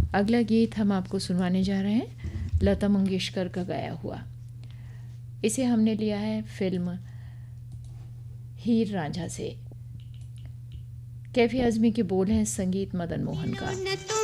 अगला गीत हम आपको सुनवाने जा रहे हैं लता मंगेशकर का गाया हुआ। इसे हमने लिया है फिल्म हीर रांझा से। कैफी आज़मी के बोल हैं, संगीत मदन मोहन का।